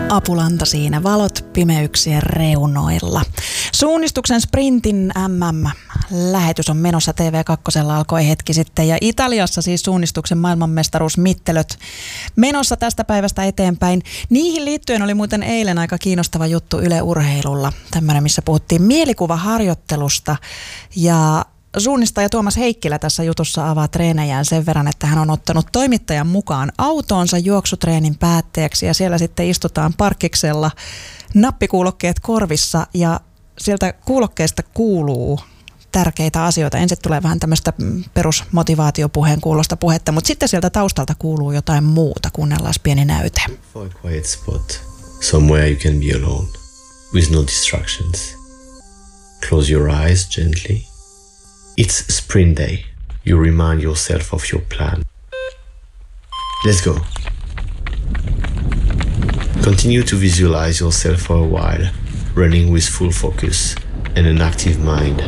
Apulanta siinä, valot pimeyksien reunoilla. Suunnistuksen sprintin MM-lähetys on menossa. TV2 alkoi hetki sitten ja Italiassa siis suunnistuksen maailmanmestaruusmittelöt menossa tästä päivästä eteenpäin. Niihin liittyen oli muuten eilen aika kiinnostava juttu Yle Urheilulla. Tämmöinen, missä puhuttiin mielikuvaharjoittelusta ja suunnistaja Tuomas Heikkilä tässä jutussa avaa treenejään sen verran, että hän on ottanut toimittajan mukaan autoonsa juoksutreenin päätteeksi ja siellä sitten istutaan parkkiksella, nappikuulokkeet korvissa ja sieltä kuulokkeesta kuuluu tärkeitä asioita. Ensin tulee vähän tämmöistä perusmotivaatiopuheen kuulosta puhetta, mutta sitten sieltä taustalta kuuluu jotain muuta. Kuunnellaan pieni näyte. For a quiet spot, somewhere you can be alone, with no distractions. Close your eyes gently. It's sprint day. You remind yourself of your plan. Let's go. Continue to visualize yourself for a while, running with full focus and an active mind.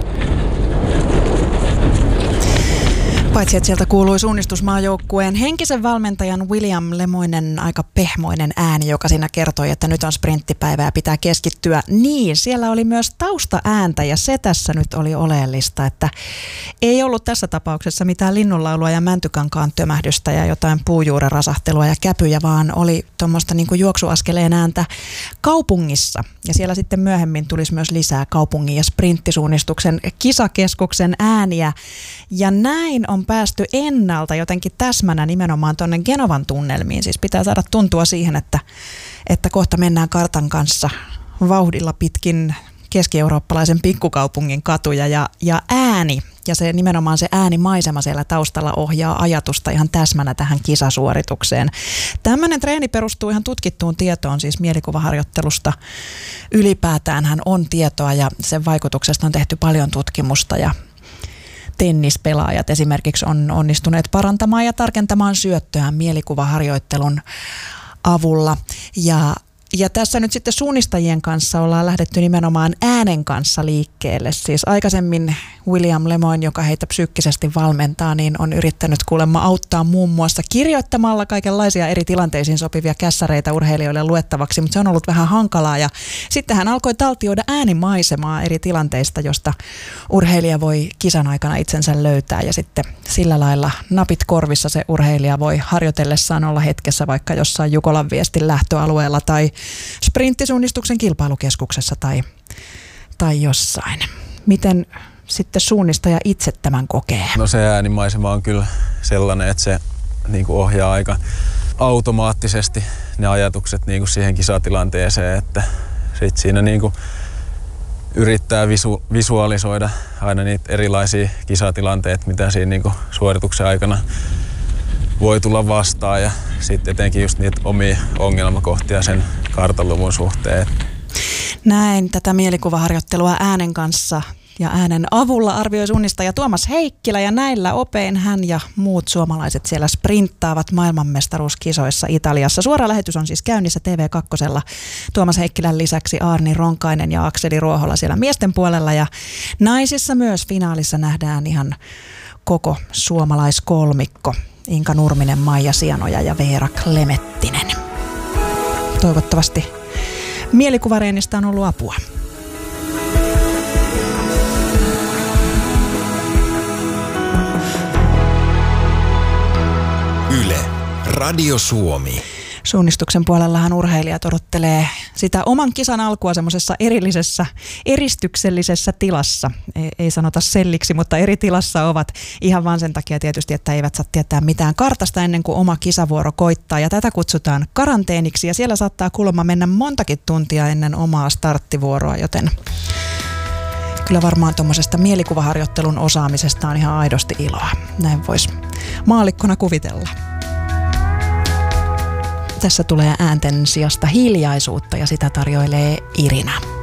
Paitsi että sieltä kuului suunnistusmaajoukkueen henkisen valmentajan William Lemoinen aika pehmoinen ääni, joka siinä kertoi, että nyt on sprinttipäivä ja pitää keskittyä. Niin, siellä oli myös taustaääntä ja se tässä nyt oli oleellista, että ei ollut tässä tapauksessa mitään linnunlaulua ja mäntykankaan tömähdystä ja jotain puujuuren rasahtelua ja käpyjä, vaan oli tuommoista niin kuin juoksuaskeleen ääntä kaupungissa. Ja siellä sitten myöhemmin tulisi myös lisää kaupungin ja sprinttisuunnistuksen kisakeskuksen ääniä ja näin on päästy ennalta jotenkin täsmänä nimenomaan tuonne Genovan tunnelmiin. Siis pitää saada tuntua siihen, että kohta mennään kartan kanssa vauhdilla pitkin keski-eurooppalaisen pikkukaupungin katuja ja ääni. Ja se nimenomaan se äänimaisema siellä taustalla ohjaa ajatusta ihan täsmänä tähän kisasuoritukseen. Tämmöinen treeni perustuu ihan tutkittuun tietoon, siis mielikuvaharjoittelusta ylipäätäänhän on tietoa ja sen vaikutuksesta on tehty paljon tutkimusta ja tennispelaajat esimerkiksi on onnistuneet parantamaan ja tarkentamaan syöttöään mielikuvaharjoittelun avulla. Ja tässä nyt sitten suunnistajien kanssa ollaan lähdetty nimenomaan äänen kanssa liikkeelle. Siis aikaisemmin William Lemoine, joka heitä psyykkisesti valmentaa, niin on yrittänyt kuulemma auttaa muun muassa kirjoittamalla kaikenlaisia eri tilanteisiin sopivia kässäreitä urheilijoille luettavaksi, mutta se on ollut vähän hankalaa. Ja sitten hän alkoi taltioida äänimaisemaa eri tilanteista, josta urheilija voi kisan aikana itsensä löytää. Ja sitten sillä lailla napit korvissa se urheilija voi harjoitellessaan olla hetkessä vaikka jossain Jukolan viestin lähtöalueella tai sprinttisuunnistuksen kilpailukeskuksessa tai jossain. Miten sitten suunnistaja itse tämän kokee? No se äänimaisema on kyllä sellainen, että se niin kuin ohjaa aika automaattisesti ne ajatukset niin kuin siihen kisatilanteeseen, että sit siinä niin kuin yrittää visualisoida aina niitä erilaisia kisatilanteita, mitä siinä niin kuin suorituksen aikana voi tulla vastaan ja sitten etenkin just niitä omia ongelmakohtia sen kartanluvun suhteen. Näin tätä mielikuvaharjoittelua äänen kanssa ja äänen avulla arvioi suunnistaja Tuomas Heikkilä ja näillä opein hän ja muut suomalaiset siellä sprinttaavat maailmanmestaruuskisoissa Italiassa. Suora lähetys on siis käynnissä TV2. Tuomas Heikkilän lisäksi Aarni Ronkainen ja Akseli Ruohola siellä miesten puolella ja naisissa myös finaalissa nähdään ihan koko suomalaiskolmikko. Inka Nurminen, Maija Sianoja ja Veera Klemettinen. Toivottavasti mielikuvareenista on ollut apua. Yle, Radio Suomi. Suunnistuksen puolellahan urheilijat odottelee sitä oman kisan alkua semmoisessa erillisessä, eristyksellisessä tilassa. Ei sanota selliksi, mutta eri tilassa ovat ihan vaan sen takia tietysti, että eivät saa tietää mitään kartasta ennen kuin oma kisavuoro koittaa. Ja tätä kutsutaan karanteeniksi ja siellä saattaa kuulemma mennä montakin tuntia ennen omaa starttivuoroa, joten kyllä varmaan tuommoisesta mielikuvaharjoittelun osaamisesta on ihan aidosti iloa. Näin voisi maallikkona kuvitella. Tässä tulee äänten sijasta hiljaisuutta ja sitä tarjoilee Irina.